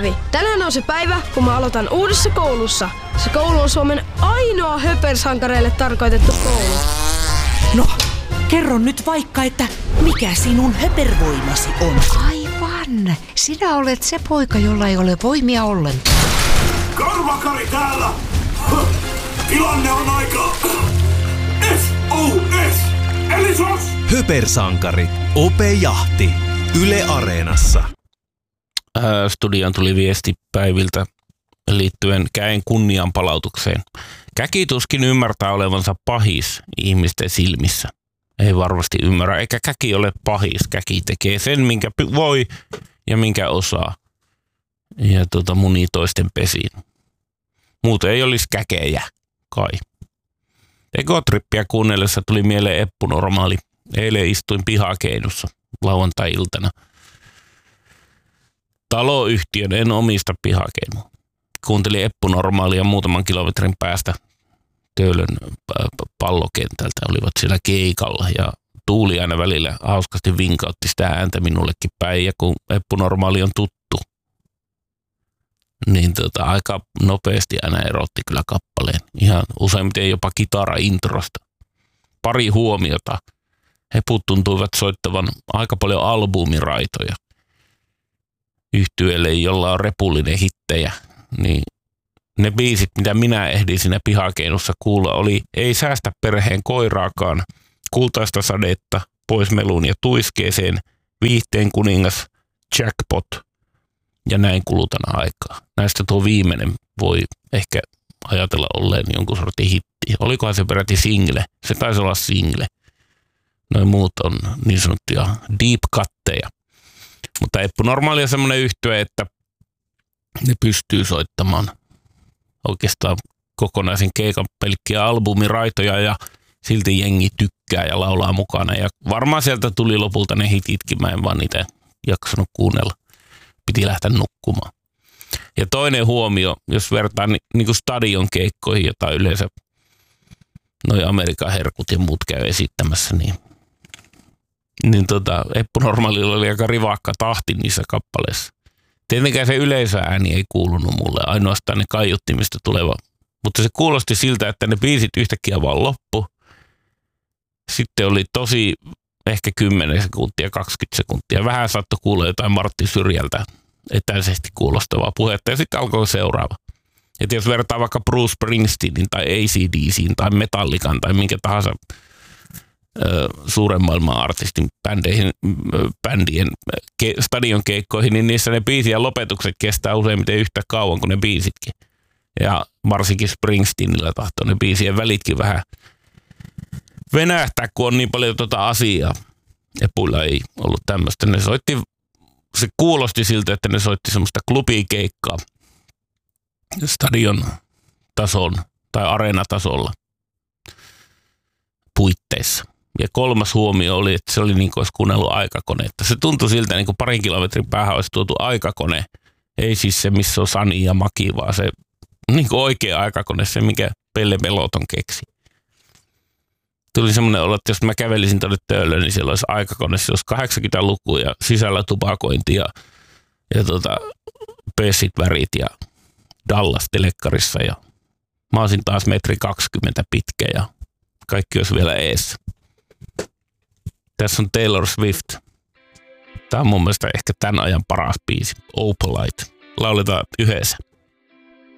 Olavi. Tänään on se päivä, kun mä aloitan uudessa koulussa. Se koulu on Suomen ainoa höpersankareille tarkoitettu koulu. No, kerro nyt vaikka, että mikä sinun höpervoimasi on? Aivan. Sinä olet se poika, jolla ei ole voimia ollenkaan. Karvakari täällä! Tilanne on aika... SOS! Eli SOS! Höpersankari. Ope Jahti. Yle Areenassa. Studion tuli viesti Päiviltä liittyen käen kunnianpalautukseen. Käki tuskin ymmärtää olevansa pahis ihmisten silmissä. Ei varmasti ymmärrä, eikä käki ole pahis. Käki tekee sen, minkä voi ja minkä osaa. Ja munii toisten pesiin. Muuten ei olisi käkejä, kai. Egotrippiä kuunnellessa tuli mieleen Eppu Normaali. Eilen istuin pihakeinussa lauantai-iltana. Taloyhtiön, en omista pihakeinua. Kuuntelin Eppu Normaalia muutaman kilometrin päästä Töölön pallokentältä. Olivat siellä keikalla ja Tuuli aina välillä hauskasti vinkautti sitä ääntä minullekin päin. Ja kun Eppu Normaali on tuttu, niin aika nopeasti aina erotti kyllä kappaleen. Ihan useimmiten jopa kitara-introsta. Pari huomiota. Heput tuntuivat soittavan aika paljon albumiraitoja yhtyeelle, jolla on repullinen hittejä. Niin ne biisit, mitä minä ehdin siinä pihakeinussa kuulla, oli Ei säästä perheen koiraakaan, Kultaista sadetta, Pois meluun ja tuiskeeseen, Viihteen kuningas, Jackpot ja Näin kulutan aikaa. Näistä tuo viimeinen voi ehkä ajatella olleen jonkun sortin hitti. Olikohan se peräti single? Se taisi olla single. Noin muut on niin sanottuja deep cutteja. Mutta Eppu Normaali on semmoinen yhtye, että ne pystyy soittamaan oikeastaan kokonaisen keikan pelkkiä albumiraitoja ja silti jengi tykkää ja laulaa mukana. Ja varmaan sieltä tuli lopulta ne hititkin, mä en vaan niitä jaksanut kuunnella. Piti lähteä nukkumaan. Ja toinen huomio, jos vertaa niin kuin stadion keikkoihin, jota yleensä noi Amerikan herkut ja muut käy esittämässä, niin Eppu Normaalilla oli aika rivakka tahti niissä kappaleissa. Tietenkään se yleisöääni ei kuulunut mulle, ainoastaan ne kaiuttimista tuleva. Mutta se kuulosti siltä, että ne biisit yhtäkkiä vaan loppu. Sitten oli tosi ehkä 10 sekuntia, 20 sekuntia. Vähän saattoi kuulla jotain Martti Syrjältä etäisesti kuulostavaa puhetta ja sitten alkoi seuraava. Et jos vertaa vaikka Bruce Springsteenin tai AC/DC:in tai Metallican tai minkä tahansa suuren maailman artistin bändien stadion keikkoihin, niin niissä ne biisien lopetukset kestää useimmiten yhtä kauan kuin ne biisitkin. Ja varsinkin Springsteenillä tahtoo ne biisien välitkin vähän venähtää, kun on niin paljon asiaa. Epuilla ei ollut tämmöistä. Se kuulosti siltä, että ne soitti semmoista klubikeikkaa stadion tason tai areenatasolla puitteissa. Ja kolmas huomio oli, että se oli niin kuin olisi kuunnellut aikakonetta. Se tuntui siltä, niin kuin parin kilometrin päähän olisi tuotu aikakone. Ei siis se, missä on Sani ja Maki, vaan se niin kuin oikea aikakone, se mikä Pelle Meloton keksi. Tuli semmoinen olo, että jos mä kävelisin tuonne Töölöön, niin siellä olisi aikakone, se olisi 80-luku ja sisällä tupakointi ja pessit värit ja Dallas telekkarissa ja mä olisin taas 1,20 metriä pitkä ja kaikki olisi vielä eessä. Tässä on Taylor Swift. Tämä on mun mielestä ehkä tämän ajan paras biisi. Opalite. Lauletaan yhdessä.